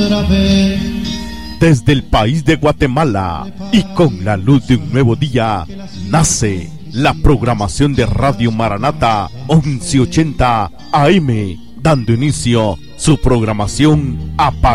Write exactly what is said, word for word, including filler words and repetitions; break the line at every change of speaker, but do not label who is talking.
Desde el país de Guatemala y con la luz de un nuevo día, nace la programación de Radio Maranata once ochenta A M, dando inicio su programación a partir